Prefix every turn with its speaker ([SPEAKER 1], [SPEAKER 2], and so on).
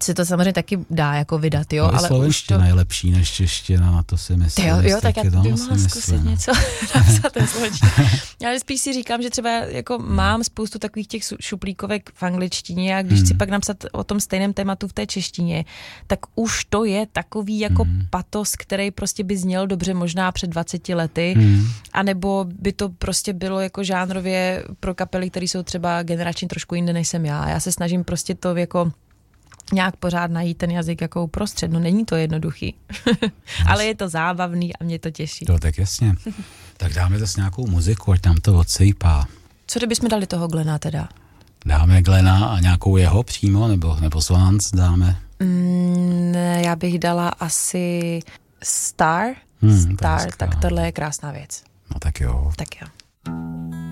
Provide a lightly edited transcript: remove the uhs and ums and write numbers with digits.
[SPEAKER 1] se to samozřejmě taky dá jako vydat, jo.
[SPEAKER 2] Ale slovenština je lepší než čeština, na to si myslím.
[SPEAKER 1] Jo, tak já bych mohla zkusit něco napsat ten slovenštině. Ale spíš si říkám, že třeba jako mám spoustu takových těch šuplíkovek v angličtině a když chci pak napsat o tom stejném tématu v té češtině, tak už to je takový jako patos, který prostě by zněl dobře možná před 20 lety, anebo by to prostě bylo jako žánrově pro kapely, které jsou třeba generačně trošku jinde než jsem já. Já se snažím prostě to jako nějak pořád najít ten jazyk jako uprostřed. No není to jednoduchý, ale je to zábavný a mě to těší.
[SPEAKER 2] To tak jasně. Tak dáme zase nějakou muziku, ať tam to odsejpá.
[SPEAKER 1] Co kdybychom dali toho Glena teda?
[SPEAKER 2] Dáme Glena a nějakou jeho přímo, nebo Swans dáme?
[SPEAKER 1] Já bych dala asi Star, tak tohle je krásná věc.
[SPEAKER 2] No tak jo.
[SPEAKER 1] Tak jo.